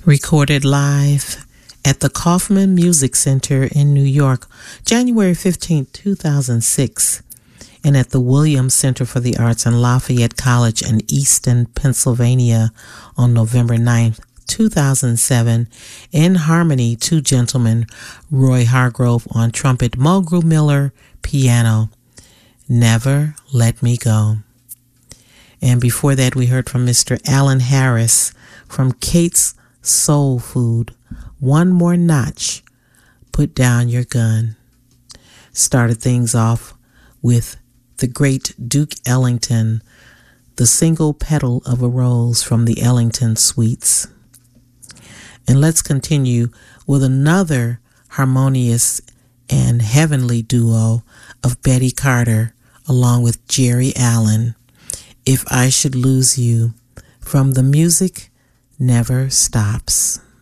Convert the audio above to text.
Recorded live at the Kaufman Music Center in New York, January 15, 2006, and at the Williams Center for the Arts in Lafayette College in Easton, Pennsylvania on November 9, 2007. In harmony, two gentlemen, Roy Hargrove on trumpet, Mulgrew Miller piano, Never Let Me Go. And before that, we heard from Mr. Alan Harris from Kate's Soul Food, One More Notch, Put Down Your Gun. Started things off with the great Duke Ellington, The Single Petal of a Rose from the Ellington Suites. And let's continue with another harmonious and heavenly duo of Betty Carter along with Jerry Allen, If I Should Lose You, from The Music Never Stops.